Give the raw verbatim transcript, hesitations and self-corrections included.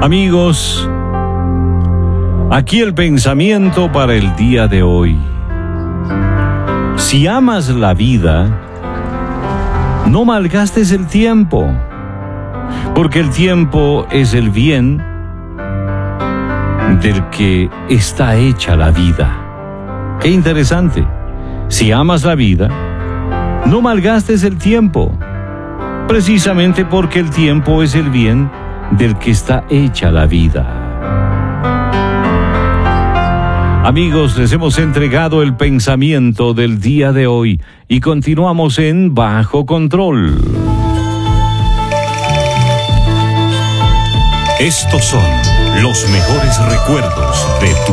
Amigos, aquí el pensamiento para el día de hoy. Si amas la vida, no malgastes el tiempo, porque el tiempo es el bien del que está hecha la vida. Qué interesante. Si amas la vida, no malgastes el tiempo, precisamente porque el tiempo es el bien del que está hecha la vida. Amigos, les hemos entregado el pensamiento del día de hoy y continuamos en Bajo Control. Estos son los mejores recuerdos de tu